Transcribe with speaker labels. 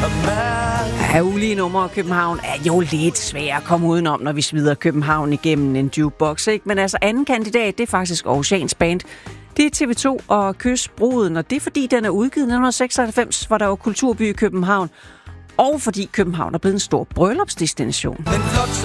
Speaker 1: Ja, ulige numre af København er jo lidt svært at komme udenom, når vi smider København igennem en jukebox, ikke? Men altså anden kandidat, det er faktisk Aarhusians Band. Det er TV2 og Kys Bruden, og det er fordi, den er udgivet i 1996, hvor der var kulturby i København. Og fordi København er blevet en stor bryllupsdestination.